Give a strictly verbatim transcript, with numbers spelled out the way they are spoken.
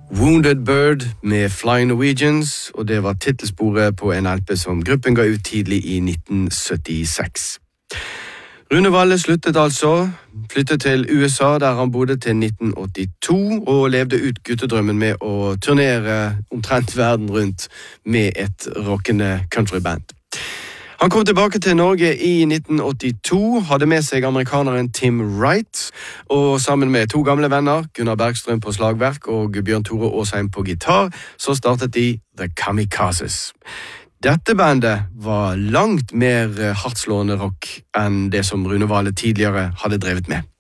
Wounded Bird med Flying Norwegians, og det var titelsporet på en L P som gruppen ga ut tidlig i nitten syttiseks. Rune Valle sluttet altså, flyttet til U S A der han bodde til nitten åttito og levde ut guttedrømmen med å turnere omtrent verden rundt med et rockende countryband. Han kom tilbake til Norge i nitten åttito, hadde med seg amerikaneren Tim Wright, og sammen med to gamle venner, Gunnar Bergstrøm på slagverk og Bjørn Tore Åsheim på gitar, så startet de The Kamikazes. Dette bandet var langt mer hardtslående rock enn det som Rune Valle tidligere hadde drevet med.